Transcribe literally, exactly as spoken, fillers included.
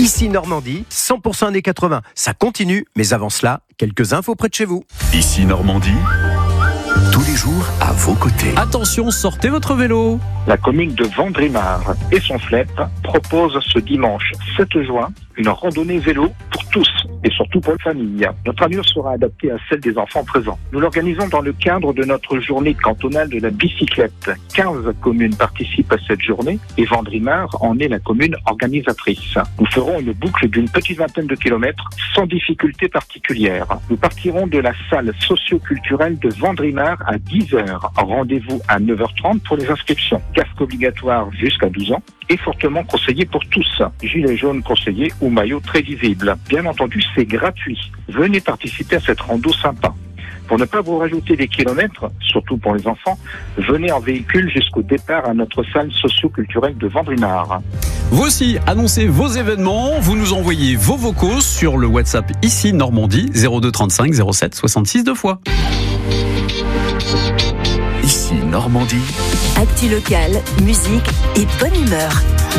Ici Normandie, cent pour cent années quatre-vingts. Ça continue, mais avant cela, quelques infos près de chez vous. Ici Normandie, tous les jours à vos côtés. Attention, sortez votre vélo. La commune de Vendrimar et son F L E P propose ce dimanche sept juin une randonnée vélo pour tous et surtout pour les familles. Notre allure sera adaptée à celle des enfants présents. Nous l'organisons dans le cadre de notre journée cantonale de la bicyclette. quinze communes participent à cette journée et Vendrimar en est la commune organisatrice. Nous ferons une boucle d'une petite vingtaine de kilomètres sans difficulté particulière. Nous partirons de la salle socio-culturelle de Vendrimar à dix heures. Rendez-vous à neuf heures trente pour les inscriptions. Casque obligatoire jusqu'à douze ans et fortement conseillé pour tous. Gilet jaune conseillé ou maillot très visible. Bien entendu, c'est gratuit. Venez participer à cette rando sympa. Pour ne pas vous rajouter des kilomètres, surtout pour les enfants, venez en véhicule jusqu'au départ à notre salle socio-culturelle de Vendrimar. Vous aussi, annoncez vos événements. Vous nous envoyez vos vocaux sur le WhatsApp Ici Normandie zéro deux trente-cinq zéro sept soixante-six deux fois. Ici Normandie. Actu locale, musique et bonne humeur.